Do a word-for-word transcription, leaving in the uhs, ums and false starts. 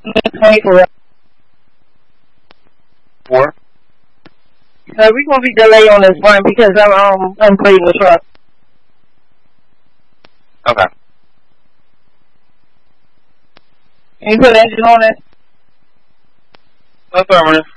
twenty-four. Four? So we're gonna be delayed on this one because I'm um I'm cleaning the truck. Okay. Can you put engine on it? Affirmative.